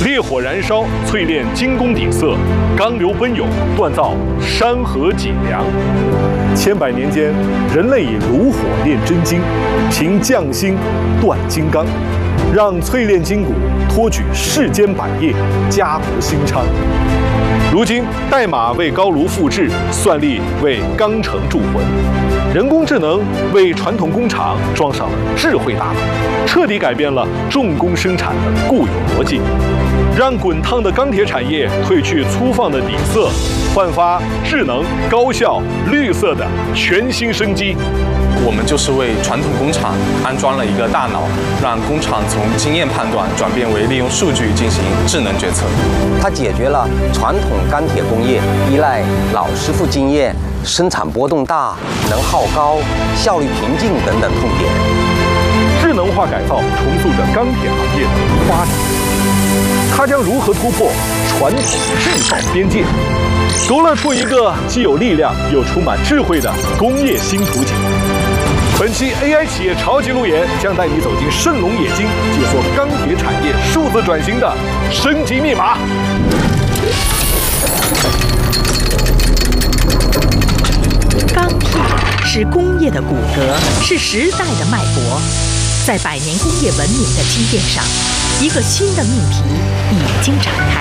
烈火燃烧，淬炼精工鼎色；钢流奔涌，锻造山河脊梁。千百年间，人类以炉火炼真金，凭匠心锻金刚，让淬炼筋骨托举世间百业，家国兴昌。如今，代码为高炉复制，算力为钢城铸魂，人工智能为传统工厂装上了智慧大脑，彻底改变了重工生产的固有逻辑，让滚烫的钢铁产业褪去粗放的底色，焕发智能、高效、绿色的全新生机。 我们就是为传统工厂安装了一个大脑，让工厂从经验判断转变为利用数据进行智能决策。 它解决了传统钢铁工业依赖老师傅经验、生产波动大、能耗高、效率瓶颈等等痛点。 智能化改造重塑着钢铁行业的发展，它将如何突破传统制造边界，勾勒出一个既有力量又充满智慧的工业新图景。本期 AI 企业超级路演将带你走进盛隆冶金，解锁钢铁产业数字转型的升级密码。 钢铁是工业的骨骼，是时代的脉搏。在百年工业文明的积淀上，一个新的命题已经展开。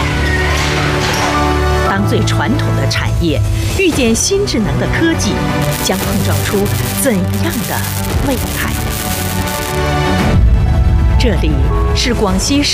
当最传统的产业遇见新智能的科技，将碰撞出怎样的未来？这里是广西省